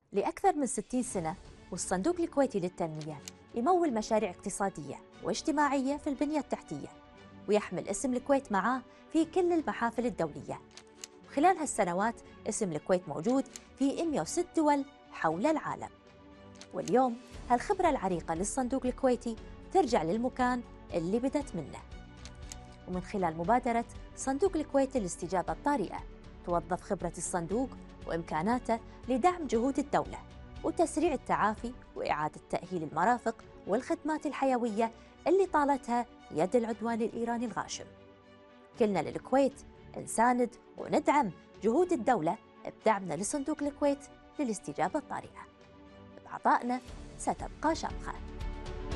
لأكثر من 60 سنة والصندوق الكويتي للتنمية يمول مشاريع اقتصادية واجتماعية في البنية التحتية، ويحمل اسم الكويت معاه في كل المحافل الدولية. خلال هالسنوات اسم الكويت موجود في 106 دول حول العالم. واليوم هالخبرة العريقة للصندوق الكويتي ترجع للمكان اللي بدت منه. ومن خلال مبادرة صندوق الكويت للاستجابة الطارئة، توظف خبرة الصندوق وإمكاناته لدعم جهود الدولة وتسريع التعافي وإعادة تأهيل المرافق والخدمات الحيوية اللي طالتها يد العدوان الإيراني الغاشم. كلنا للكويت نساند وندعم جهود الدولة بدعمنا لصندوق الكويت للاستجابة الطارئة. بعطائنا ستبقى شامخة.